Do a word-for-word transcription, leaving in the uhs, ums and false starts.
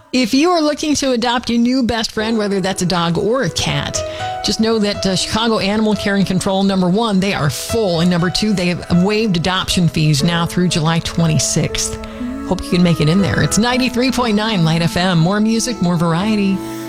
If you are looking to adopt a new best friend, whether that's a dog or a cat, just know that uh, Chicago Animal Care and Control, number one, they are full. And number two, they have waived adoption fees now through July twenty-sixth. Hope you can make it in there. It's ninety-three point nine Light F M. More music, more variety.